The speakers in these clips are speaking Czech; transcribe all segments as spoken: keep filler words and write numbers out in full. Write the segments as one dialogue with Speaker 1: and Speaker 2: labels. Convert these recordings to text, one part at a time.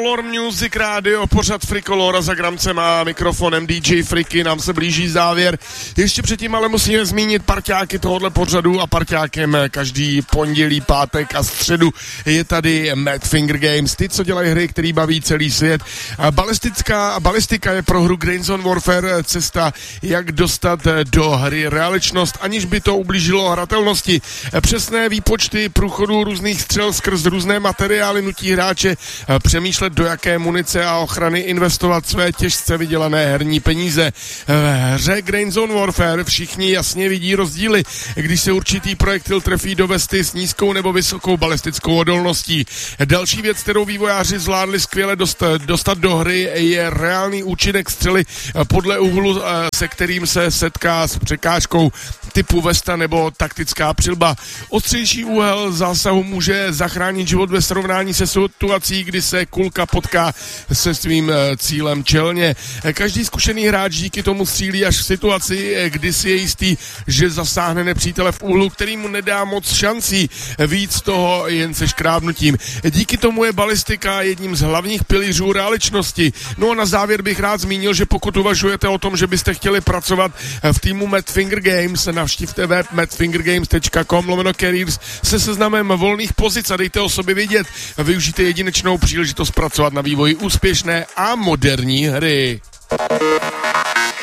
Speaker 1: Color Music Radio, pořad Frikolora za gramcem a mikrofonem D J Friky, nám se blíží závěr. Ještě předtím ale musíme zmínit parťáky tohohle pořadu a parťákem každý pondělí, pátek a středu je tady Mad Finger Games, ty, co dělají hry, který baví celý svět. Balistická, balistika je pro hru Grains on Warfare cesta, jak dostat do hry realičnost, aniž by to ublížilo hratelnosti. Přesné výpočty průchodu různých střel skrz různé materiály nutí hráče přemýšlet, do jaké munice a ochrany investovat své těžce vydělané herní peníze. V hře Grains on Warfare všichni jasně vidí rozdíly, když se určitý projektil trefí do vesty s nízkou nebo vysokou balistickou odolností. Další věc, kterou vývojáři zvládli skvěle dostat, dostat do hry, je reálný účinek střely podle úhlu, se kterým se setká s překážkou typu vesta nebo taktická přilba. Ostřejší úhel zásahu může zachránit život ve srovnání se situací, kdy se kulka potká se svým cílem čelně. Každý zkušený hráč díky tomu střílí až v situaci, kdy si je jistý, že zasáhne nepřítele v úhlu, který mu nedá moc šancí víc toho jen se škrábnutím. Díky tomu je balistika jedním z hlavních pilířů realičnosti. No a na závěr bych rád zmínil, že pokud uvažujete o tom, že byste chtěli pracovat v týmu Mad Finger Games, navštivte web madfingergames tečka com lomeno careers se seznamem volných pozic a dejte o sobě vědět. Využijte jedinečnou příležitost pracovat na vývoji úspěšné a moderní hry.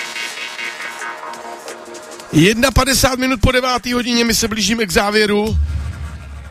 Speaker 1: padesát jedna minut po deváté hodině, my se blížíme k závěru.